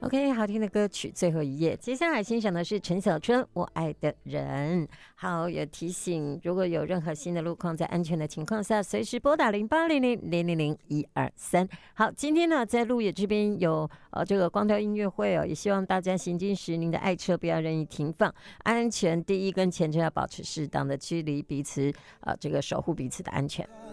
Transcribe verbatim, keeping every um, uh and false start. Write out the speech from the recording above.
OK， 好听的歌曲最后一页，接下来欣赏的是陈小春《我爱的人》。好，也提醒，如果有任何新的路况，在安全的情况下，随时拨打零八零零零零零一二三。好，今天呢，在鹿野这边有呃这个光雕音乐会哦，也希望大家行进时，您的爱车不要任意停放，安全第一，跟前车要保持适当的距离，彼此呃这个守护彼此的安全。